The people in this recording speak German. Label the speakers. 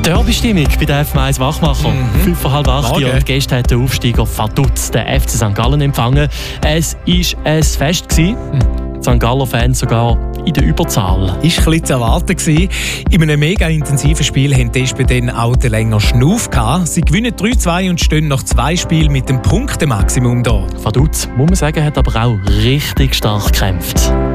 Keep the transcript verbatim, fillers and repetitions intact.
Speaker 1: Derby-Stimmung bei der F M eins Wachmacher. Mhm. Fünf vor halb acht Uhr und gestern hat der Aufsteiger Vaduz den F C Sankt Gallen empfangen. Es war ein Fest. Mhm. Sankt Galler-Fans sogar in der Überzahl.
Speaker 2: Ist ein bisschen zu erwarten gewesen. In einem mega intensiven Spiel haben die S P dann auch den länger Schnuff gehabt. Sie gewinnen drei zwei und stehen nach zwei Spielen mit dem Punktenmaximum da.
Speaker 1: Vaduz, muss man sagen, hat aber auch richtig stark gekämpft.